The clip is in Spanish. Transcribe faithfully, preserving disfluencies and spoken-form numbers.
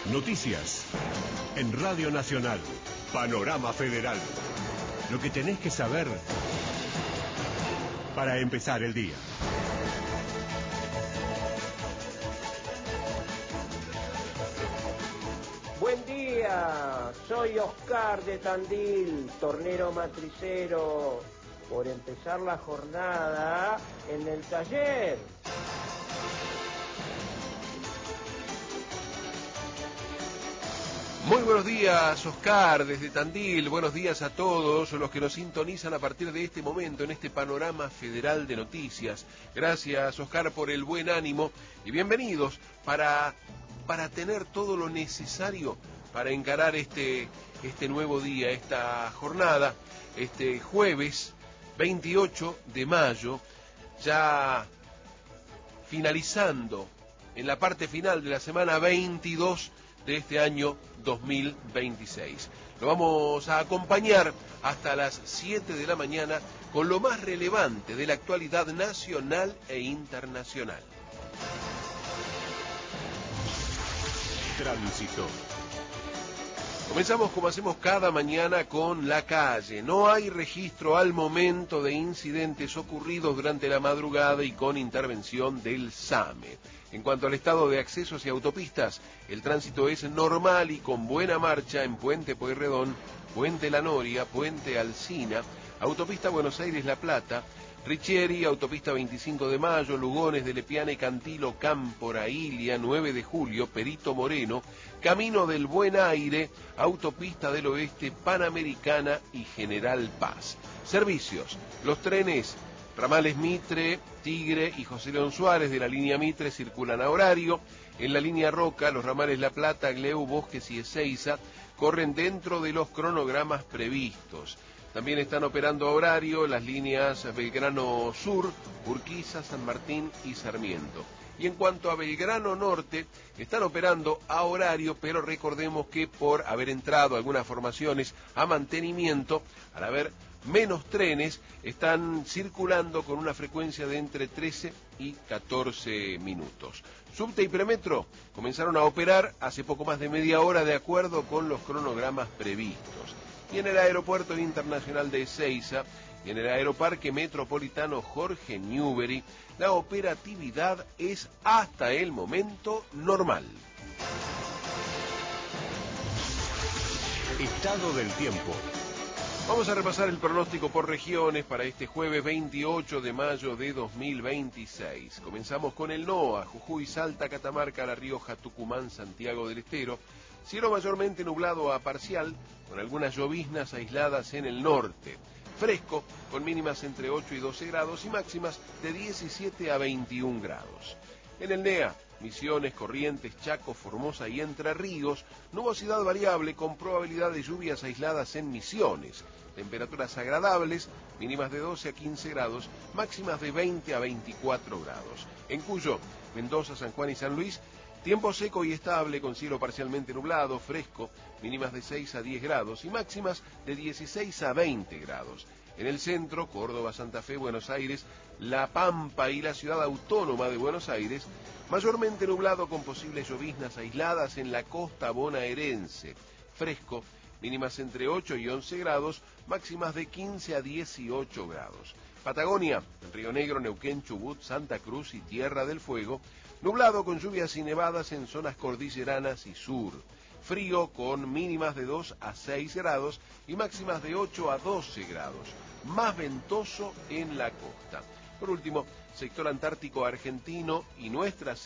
Noticias. En Radio Nacional. Panorama Federal. Lo que tenés que saber para empezar el día. Buen día, soy Oscar de Tandil, tornero matricero, por empezar la jornada en el taller. Muy buenos días, Oscar, desde Tandil. Buenos días a todos los que nos sintonizan a partir de este momento en este panorama federal de noticias. Gracias, Oscar, por el buen ánimo y bienvenidos para, para tener todo lo necesario para encarar este, este nuevo día, esta jornada, este jueves veintiocho de mayo, ya finalizando en la parte final de la semana veintidós de este año dos mil veintiséis. Lo vamos a acompañar hasta las siete de la mañana con lo más relevante de la actualidad nacional e internacional. Tránsito. Comenzamos como hacemos cada mañana con la calle. No hay registro al momento de incidentes ocurridos durante la madrugada y con intervención del SAME. En cuanto al estado de accesos y autopistas, el tránsito es normal y con buena marcha en Puente Pueyrredón, Puente La Noria, Puente Alsina, Autopista Buenos Aires-La Plata, Richieri, Autopista veinticinco de mayo, Lugones de Lepiana y Cantilo, Cámpora, Ilia, nueve de julio, Perito Moreno, Camino del Buen Aire, Autopista del Oeste, Panamericana y General Paz. Servicios: los trenes ramales Mitre, Tigre y José León Suárez de la línea Mitre circulan a horario. En la línea Roca, los ramales La Plata, Gleu, Bosques y Ezeiza corren dentro de los cronogramas previstos. También están operando a horario las líneas Belgrano Sur, Urquiza, San Martín y Sarmiento. Y en cuanto a Belgrano Norte, están operando a horario, pero recordemos que por haber entrado algunas formaciones a mantenimiento, al haber menos trenes, están circulando con una frecuencia de entre trece y catorce minutos. Subte y Premetro comenzaron a operar hace poco más de media hora de acuerdo con los cronogramas previstos. Y en el Aeropuerto Internacional de Ezeiza y en el Aeroparque Metropolitano Jorge Newbery, la operatividad es hasta el momento normal. Estado del tiempo. Vamos a repasar el pronóstico por regiones para este jueves veintiocho de mayo de dos mil veintiséis. Comenzamos con el NOA: Jujuy, Salta, Catamarca, La Rioja, Tucumán, Santiago del Estero. Cielo mayormente nublado a parcial, con algunas lloviznas aisladas en el norte. Fresco, con mínimas entre ocho y doce grados y máximas de diecisiete a veintiún grados. En el NEA, Misiones, Corrientes, Chaco, Formosa y Entre Ríos, nubosidad variable con probabilidad de lluvias aisladas en Misiones. Temperaturas agradables, mínimas de doce a quince grados, máximas de veinte a veinticuatro grados. En Cuyo, Mendoza, San Juan y San Luis, tiempo seco y estable con cielo parcialmente nublado, fresco, mínimas de seis a diez grados y máximas de dieciséis a veinte grados. En el centro, Córdoba, Santa Fe, Buenos Aires, La Pampa y la ciudad autónoma de Buenos Aires, mayormente nublado con posibles lloviznas aisladas en la costa bonaerense. Fresco, mínimas entre ocho y once grados, máximas de quince a dieciocho grados. Patagonia, Río Negro, Neuquén, Chubut, Santa Cruz y Tierra del Fuego, nublado con lluvias y nevadas en zonas cordilleranas y sur. Frío con mínimas de dos a seis grados y máximas de ocho a doce grados. Más ventoso en la costa. Por último, sector antártico argentino y nuestras